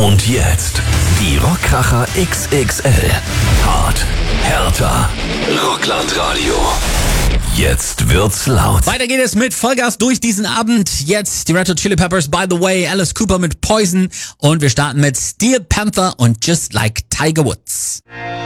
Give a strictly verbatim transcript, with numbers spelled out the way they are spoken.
Und jetzt die Rockkracher X X L. Hart, härter, Rocklandradio. Jetzt wird's laut. Weiter geht es mit Vollgas durch diesen Abend. Jetzt die Red Hot Chili Peppers, By the Way, Alice Cooper mit Poison. Und wir starten mit Steel Panther und Just Like Tiger Woods.